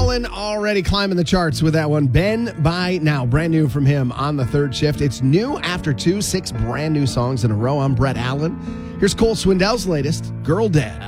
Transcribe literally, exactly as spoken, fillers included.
Allen already climbing the charts with that one. Ben by Now, brand new from him on the third shift. It's new after two, six brand new songs in a row. I'm Brett Allen. Here's Cole Swindell's latest, Girl Dead.